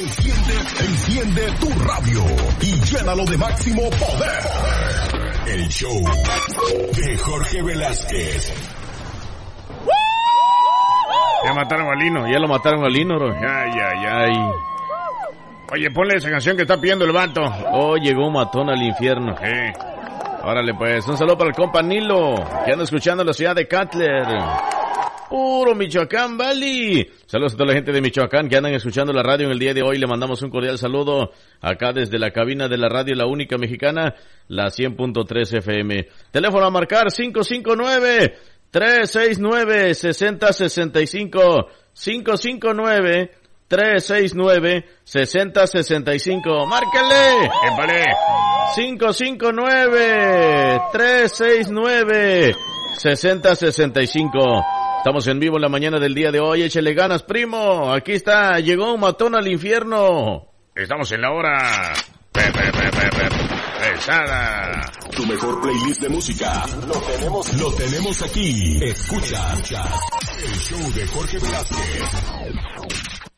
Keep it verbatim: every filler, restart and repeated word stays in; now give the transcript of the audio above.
Enciende, enciende tu radio y llénalo de máximo poder. El show de Jorge Velázquez. Ya mataron a Lino, ya lo mataron a Lino, bro. Ay, ay, ay. Oye, ponle esa canción que está pidiendo el vato. Oh, llegó un matón al infierno. Eh. Órale, pues, un saludo para el compa Nilo, que anda escuchando en la ciudad de Cutler. Puro Michoacán, Valley. Saludos a toda la gente de Michoacán que andan escuchando la radio en el día de hoy. Le mandamos un cordial saludo acá desde la cabina de la radio, la única mexicana, la cien punto tres F M. Teléfono a marcar cinco cinco nueve, tres seis nueve, seis cero seis cinco. cinco cinco nueve, tres seis nueve, seis cero seis cinco. ¡Márquenle! ¡Épale! cinco cinco nueve, tres seis nueve, seis cero seis cinco. Estamos en vivo en la mañana del día de hoy. Échale ganas, primo. Aquí está. Llegó un matón al infierno. Estamos en la hora pe, pe, pe, pe, pe, pesada. Tu mejor playlist de música lo tenemos, lo tenemos aquí. Escucha, escucha el show de Jorge Velázquez.